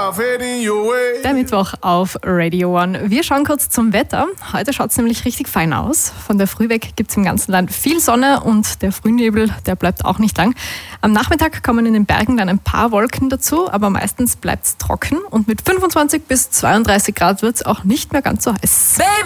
Der Mittwoch auf Radio One. Wir schauen kurz zum Wetter. Heute schaut es nämlich richtig fein aus. Von der Früh weg gibt es im ganzen Land viel Sonne und der Frühnebel, der bleibt auch nicht lang. Am Nachmittag kommen in den Bergen dann ein paar Wolken dazu, aber meistens bleibt es trocken und mit 25 bis 32 Grad wird es auch nicht mehr ganz so heiß. Baby!